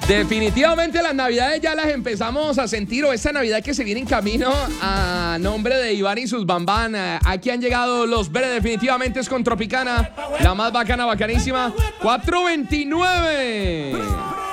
Definitivamente las navidades ya las empezamos a sentir, o esta navidad que se viene en camino. A nombre de Iván y sus Bambán, aquí han llegado los Bere. Definitivamente es con Tropicana, la más bacana, bacanísima. 429.